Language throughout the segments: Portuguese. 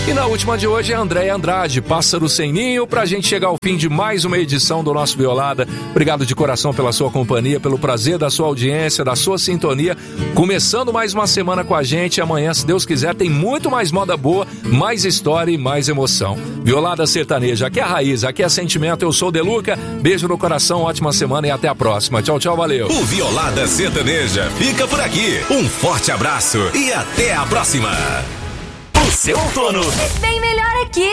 E na última de hoje é Andréia Andrade, Pássaro Sem Ninho, pra gente chegar ao fim de mais uma edição do nosso Violada. Obrigado de coração pela sua companhia, pelo prazer da sua audiência, da sua sintonia. Começando mais uma semana com a gente. Amanhã, se Deus quiser, tem muito mais moda boa, mais história e mais emoção. Violada Sertaneja, aqui é a raiz, aqui é sentimento. Eu sou o Deluca, beijo no coração, ótima semana e até a próxima. Tchau, tchau, valeu. O Violada Sertaneja fica por aqui. Um forte abraço e até a próxima. O seu outono é bem melhor aqui.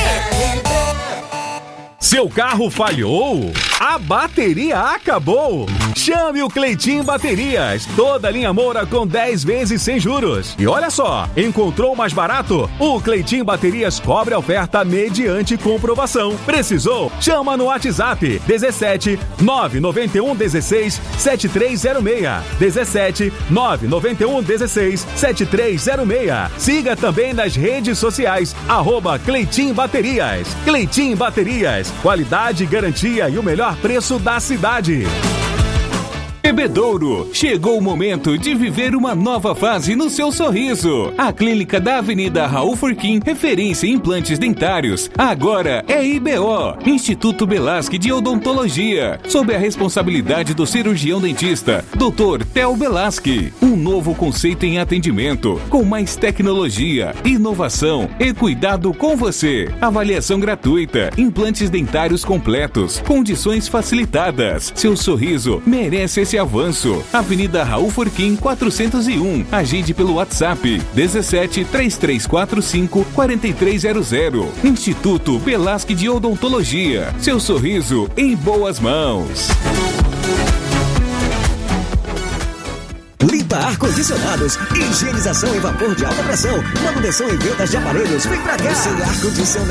Seu carro falhou? A bateria acabou? Chame o Cleitinho Baterias. Toda linha Moura com 10 vezes sem juros. E olha só, encontrou mais barato? O Cleitinho Baterias cobre a oferta mediante comprovação. Precisou? Chama no WhatsApp 17 991 16 7306. 17 991 16 7306. Siga também nas redes sociais @Cleitinho Baterias. Cleitinho Baterias. Qualidade, garantia e o melhor preço da cidade. Bebedouro, chegou o momento de viver uma nova fase no seu sorriso. A clínica da Avenida Raul Furquim, referência em implantes dentários, agora é IBO, Instituto Belasque de Odontologia, sob a responsabilidade do cirurgião dentista, Dr. Theo Belasque. Um novo conceito em atendimento, com mais tecnologia, inovação e cuidado com você. Avaliação gratuita, implantes dentários completos, condições facilitadas. Seu sorriso merece esse avanço. Avenida Raul Furquim 401. Agende pelo WhatsApp 17 3345 4300. Instituto Belasque de Odontologia. Seu sorriso em boas mãos. Limpa ar-condicionados, higienização em vapor de alta pressão, manutenção e vendas de aparelhos. Vem pra cá. Sem ar-condicionado.